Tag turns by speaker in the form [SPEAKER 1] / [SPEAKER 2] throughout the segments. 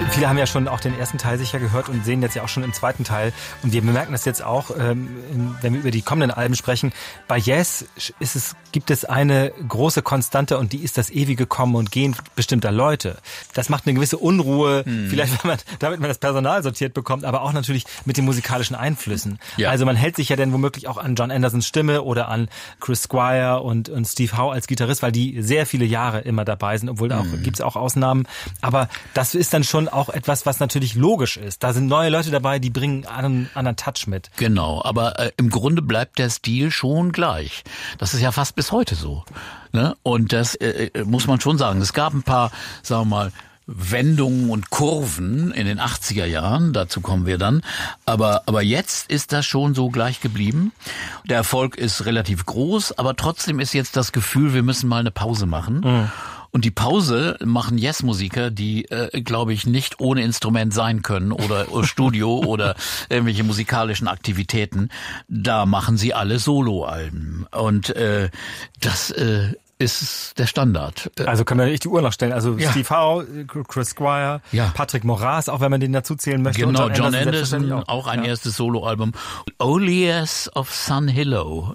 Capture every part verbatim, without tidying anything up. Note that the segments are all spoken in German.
[SPEAKER 1] Viele haben ja schon auch den ersten Teil sicher gehört und sehen jetzt ja auch schon im zweiten Teil. Und wir bemerken das jetzt auch, ähm, wenn wir über die kommenden Alben sprechen. Bei Yes ist es, gibt es eine große Konstante und die ist das ewige Kommen und Gehen bestimmter Leute. Das macht eine gewisse Unruhe, hm. vielleicht wenn man, damit man das Personal sortiert bekommt, aber auch natürlich mit den musikalischen Einflüssen. Ja. Also man hält sich ja dann womöglich auch an John Andersons Stimme oder an Chris Squire und, und Steve Howe als Gitarrist, weil die sehr viele Jahre immer dabei sind, obwohl da auch, hm. gibt's auch Ausnahmen. Aber das ist dann schon auch etwas, was natürlich logisch ist. Da sind neue Leute dabei, die bringen einen anderen Touch mit.
[SPEAKER 2] Genau, aber äh, im Grunde bleibt der Stil schon gleich. Das ist ja fast bis heute so. Ne? Und das äh, muss man schon sagen. Es gab ein paar, sagen wir mal, Wendungen und Kurven in den achtziger Jahren, dazu kommen wir dann. Aber, aber jetzt ist das schon so gleich geblieben. Der Erfolg ist relativ groß, aber trotzdem ist jetzt das Gefühl, wir müssen mal eine Pause machen. Mhm. Und die Pause machen Yes-Musiker, die, äh, glaube ich, nicht ohne Instrument sein können oder Studio oder irgendwelche musikalischen Aktivitäten. Da machen sie alle Soloalben. Und äh, das äh, ist der Standard.
[SPEAKER 1] Also können wir nicht die Uhr noch stellen. Also ja. Steve Howe, Chris Squire, ja. Patrick Moraz, auch wenn man den dazu zählen möchte.
[SPEAKER 2] Genau,
[SPEAKER 1] und
[SPEAKER 2] John, John Anderson, Anderson auch. auch ein ja. erstes Soloalbum. Olias of Sun Hillow.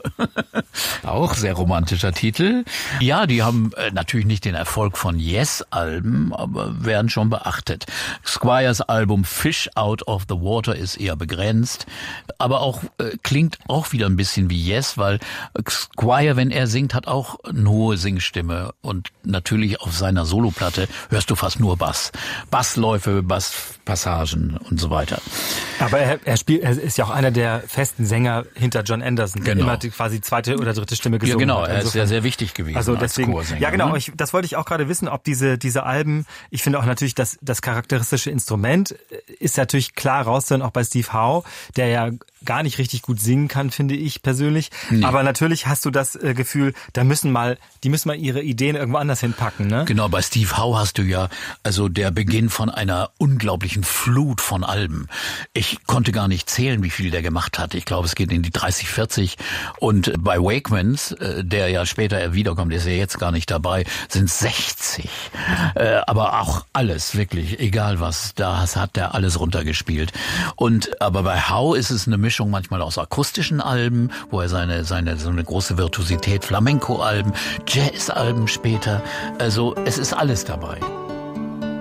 [SPEAKER 2] Auch sehr romantischer Titel. Ja, die haben äh, natürlich nicht den Erfolg von Yes-Alben, aber werden schon beachtet. Squires Album Fish Out of the Water ist eher begrenzt, aber auch äh, klingt auch wieder ein bisschen wie Yes, weil Squire, wenn er singt, hat auch eine hohe Singstimme und natürlich auf seiner Soloplatte hörst du fast nur Bass. Bassläufe, Basspassagen und so weiter.
[SPEAKER 1] Aber er, er spielt, er ist ja auch einer der festen Sänger hinter John Anderson, der genau. immer quasi zweite oder dritte Stimme gesungen
[SPEAKER 2] ja, genau.
[SPEAKER 1] hat.
[SPEAKER 2] Er ist sehr, sehr wichtig gewesen
[SPEAKER 1] also deswegen,
[SPEAKER 2] als Chorsänger.
[SPEAKER 1] Ja, genau. Ich, das wollte ich auch gerade wissen, ob diese diese Alben, ich finde auch natürlich, dass das charakteristische Instrument ist natürlich klar rauszuhören, auch bei Steve Howe, der ja gar nicht richtig gut singen kann, finde ich persönlich. Nee. Aber natürlich hast du das äh, Gefühl, da müssen mal, die müssen mal ihre Ideen irgendwo anders hinpacken, ne?
[SPEAKER 2] Genau, bei Steve Howe hast du ja also der Beginn von einer unglaublichen Flut von Alben. Ich konnte gar nicht zählen, wie viel der gemacht hat. Ich glaube, es geht in die dreißig, vierzig. Und bei Wakemans, äh, der ja später wiederkommt, ist ja jetzt gar nicht dabei, sind sechzig. Äh, aber auch alles, wirklich, egal was, da hat der alles runtergespielt. Und aber bei Howe ist es eine Mischung manchmal aus akustischen Alben, wo er seine seine so eine große Virtuosität, Flamenco-Alben, Jazz-Alben später. Also es ist alles dabei.